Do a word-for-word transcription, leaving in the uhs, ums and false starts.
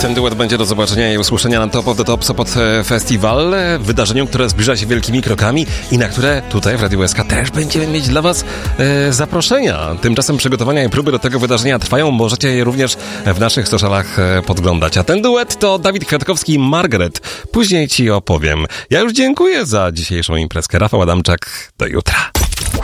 Ten duet będzie do zobaczenia i usłyszenia na Top of the Top Sopot Festival, wydarzeniu, które zbliża się wielkimi krokami i na które tutaj w Radiu S K też będziemy mieć dla Was e, zaproszenia. Tymczasem przygotowania i próby do tego wydarzenia trwają, możecie je również w naszych socialach e, podglądać. A ten duet to Dawid Kwiatkowski i Margaret. Później Ci opowiem. Ja już dziękuję za dzisiejszą imprezkę. Rafał Adamczak, do jutra.